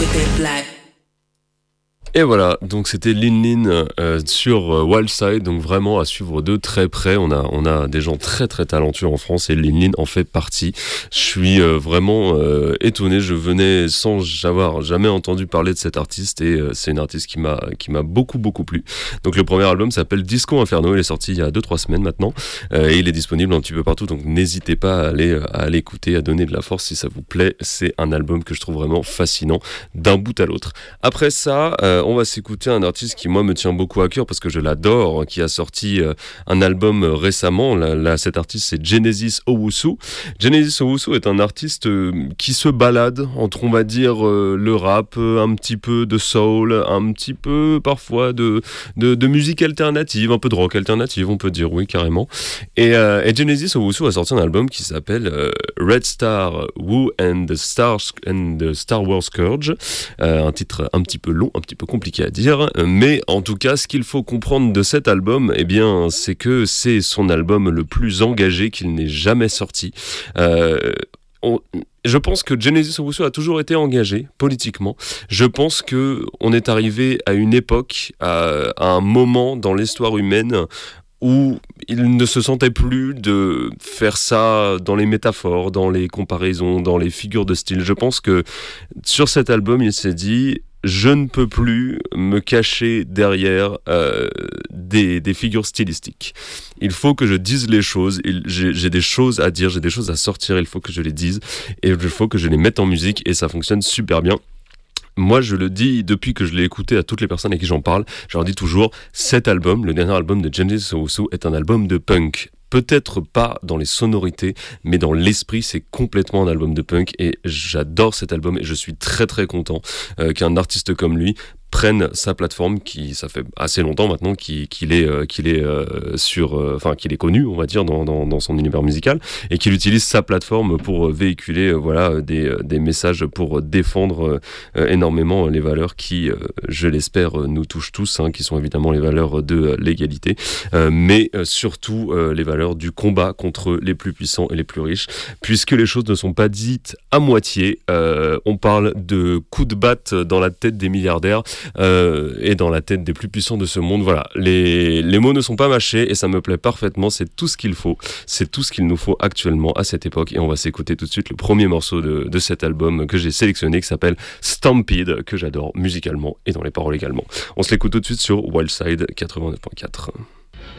Et voilà, donc c'était Lin Lin sur Wildside, donc vraiment à suivre de très près. On a des gens très très talentueux en France et Lin Lin en fait partie. Je suis vraiment étonné. Je venais sans avoir jamais entendu parler de cet artiste et c'est une artiste qui m'a beaucoup plu. Donc le premier album s'appelle Disco Inferno. Il est sorti il y a 2-3 semaines maintenant et il est disponible un petit peu partout. Donc n'hésitez pas à aller écouter, à donner de la force si ça vous plaît. C'est un album que je trouve vraiment fascinant d'un bout à l'autre. Après ça, on va s'écouter un artiste qui moi me tient beaucoup à cœur parce que je l'adore, qui a sorti un album récemment. Cet artiste c'est Genesis Owusu. Genesis Owusu est un artiste qui se balade entre, on va dire, le rap, un petit peu de soul, un petit peu parfois de musique alternative, un peu de rock alternative, on peut dire, oui, carrément. Et Genesis Owusu a sorti un album qui s'appelle Red Star Woo and the Star Wars Scourge, un titre un petit peu long, un petit peu compliqué à dire, mais en tout cas ce qu'il faut comprendre de cet album, eh bien, c'est que c'est son album le plus engagé qu'il n'ait jamais sorti. Je pense que Genesis Owusu a toujours été engagé politiquement. Je pense que on est arrivé à une époque, à un moment dans l'histoire humaine où il ne se sentait plus de faire ça dans les métaphores, dans les comparaisons, dans les figures de style. Je pense que sur cet album, il s'est dit: je ne peux plus me cacher derrière des figures stylistiques. Il faut que je dise les choses, j'ai des choses à dire, j'ai des choses à sortir, il faut que je les dise, et il faut que je les mette en musique, et ça fonctionne super bien. Moi, je le dis depuis que je l'ai écouté à toutes les personnes à qui j'en parle, je leur dis toujours, cet album, le dernier album de Genesis Owusu, est un album de punk. Peut-être pas dans les sonorités, mais dans l'esprit, c'est complètement un album de punk et j'adore cet album et je suis très très content qu'un artiste comme lui prenne sa plateforme, ça fait assez longtemps maintenant qu'il est connu, on va dire, dans son univers musical, et qu'il utilise sa plateforme pour véhiculer des messages pour défendre énormément les valeurs qui, je l'espère, nous touchent tous, qui sont évidemment les valeurs de l'égalité, mais surtout les valeurs du combat contre les plus puissants et les plus riches, puisque les choses ne sont pas dites à moitié. On parle de coups de batte dans la tête des milliardaires, et dans la tête des plus puissants de ce monde. Voilà, les mots ne sont pas mâchés et ça me plaît parfaitement, c'est tout ce qu'il faut, c'est tout ce qu'il nous faut actuellement à cette époque, et on va s'écouter tout de suite le premier morceau de cet album que j'ai sélectionné, qui s'appelle Stampede, que j'adore musicalement et dans les paroles également. On se l'écoute tout de suite sur Wildside 89.4.